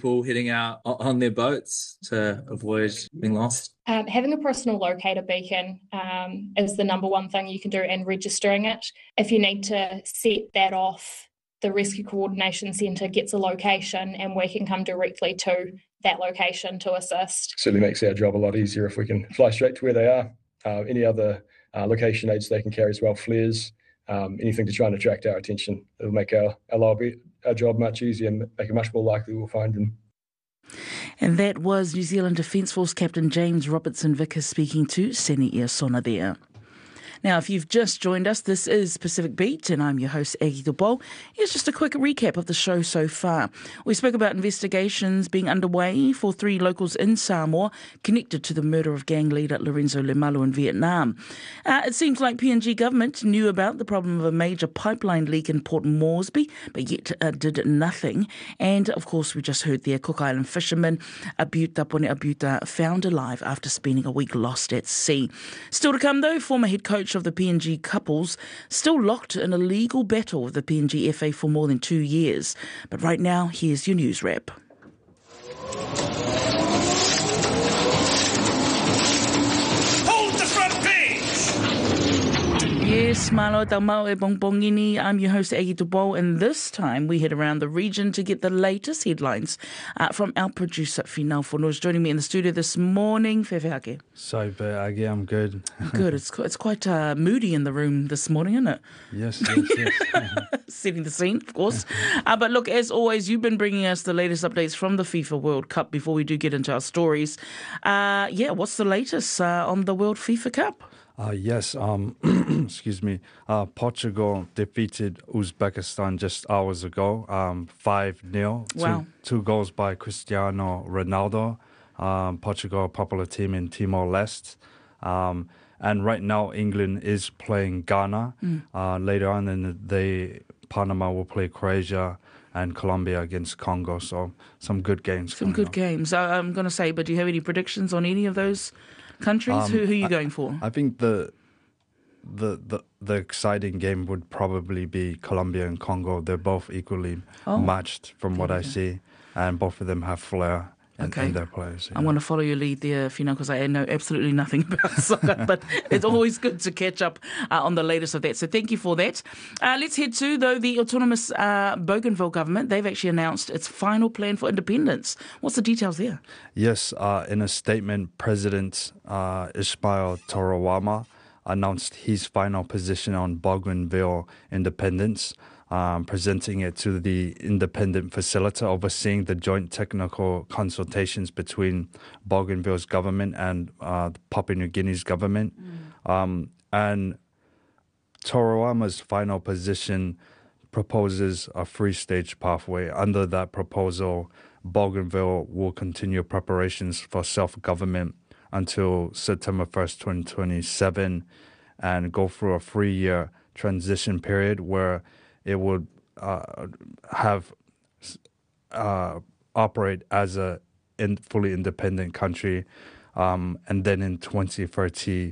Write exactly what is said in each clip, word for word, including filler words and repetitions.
people heading out on their boats to avoid being lost? Um, having a personal locator beacon um, is the number one thing you can do, and registering it. If you need to set that off, the Rescue Coordination Centre gets a location and we can come directly to that location to assist. Certainly makes our job a lot easier if we can fly straight to where they are. Uh, any other uh, location aids they can carry as well, flares, um, anything to try and attract our attention. It'll make our, our, lobby, our job much easier and make it much more likely we'll find them. And that was New Zealand Defence Force Captain James Robertson Vickers speaking to Seni Iasona there. Now, if you've just joined us, this is Pacific Beat, and I'm your host, Aggie Dubois. Here's just a quick recap of the show so far. We spoke about investigations being underway for three locals in Samoa connected to the murder of gang leader Lorenzo Lemalu in Vietnam. Uh, it seems like P N G government knew about the problem of a major pipeline leak in Port Moresby, but yet uh, did nothing. And, of course, we just heard there Cook Island fisherman Abuta Pone Abuta found alive after spending a week lost at sea. Still to come, though, former head coach of the P N G couples still locked in a legal battle with the P N G F A for more than two years. But right now, here's your news wrap. Hold the front page! Yes, malo taumau e bongbongini. I'm your host, Aggie Dubois, and this time we head around the region to get the latest headlines uh, from our producer, Finau Fonos, joining me in the studio this morning. Fefeake. So, Aggie, I'm good. Good. It's it's quite uh, moody in the room this morning, isn't it? Yes, yes, yes. Setting the scene, of course. Uh, but look, as always, you've been bringing us the latest updates from the FIFA World Cup before we do get into our stories. Uh, yeah, what's the latest uh, on the World FIFA Cup? Uh, yes, um, excuse me. Uh, Portugal defeated Uzbekistan just hours ago, um, five nil. Wow. Two, two goals by Cristiano Ronaldo. Um, Portugal, a popular team in Timor-Leste. Um, and right now, England is playing Ghana. Mm. Uh, later on in the day, Panama will play Croatia and Colombia against Congo. So some good games. Some good on. games. Uh, I'm going to say, but do you have any predictions on any of those countries? Um, who, who are you I, going for? I think the, the the the exciting game would probably be Colombia and Congo. They're both equally oh. matched from what okay. I see, and both of them have flair in, okay. in their players. I'm going to follow your lead there, Fino, because I know absolutely nothing about soccer, but it's always good to catch up uh, on the latest of that. So thank you for that. Uh, let's head to, though, the autonomous uh, Bougainville government. They've actually announced its final plan for independence. What's the details there? Yes, uh, in a statement, President uh, Ismail Tarawama announced his final position on Bougainville independence, um, presenting it to the independent facilitator overseeing the joint technical consultations between Bougainville's government and uh, Papua New Guinea's government. Mm. Um, and Tarawama's final position proposes a three-stage pathway. Under that proposal, Bougainville will continue preparations for self-government until September first, twenty twenty-seven, and go through a three-year transition period where it would uh, have uh, operate as a in, fully independent country, um, and then in twenty thirty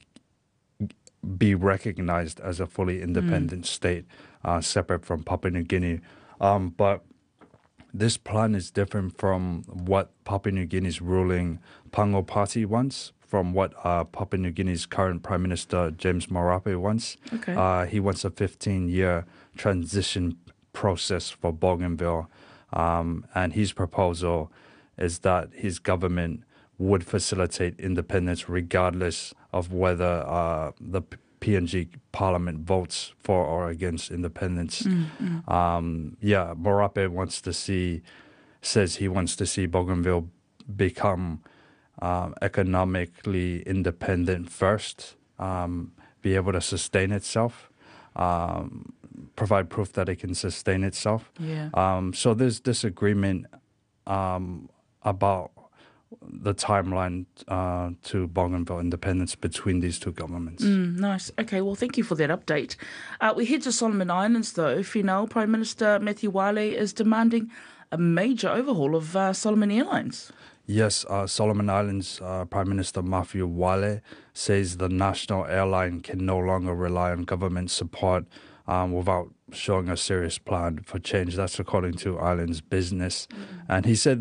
be recognized as a fully independent mm. state, uh, separate from Papua New Guinea. Um, but this plan is different from what Papua New Guinea's ruling Pango Party wants, from what uh, Papua New Guinea's current Prime Minister James Marape wants. Okay. Uh, he wants a fifteen-year transition process for Bougainville, um, and his proposal is that his government would facilitate independence regardless of whether uh, the P N G Parliament votes for or against independence. Mm-hmm. Um, yeah, Marape wants to see, says he wants to see Bougainville become um, economically independent first, um, be able to sustain itself, um, provide proof that it can sustain itself. Yeah. Um, so there's disagreement um, about the timeline uh, to Bougainville independence between these two governments. Mm, nice. Okay, well, thank you for that update. Uh, we head to Solomon Islands, though. Finau, Prime Minister Matthew Wale is demanding a major overhaul of uh, Solomon Airlines. Yes, uh, Solomon Islands uh, Prime Minister Matthew Wale says the national airline can no longer rely on government support um, without showing a serious plan for change. That's according to Islands Business. Mm. And he said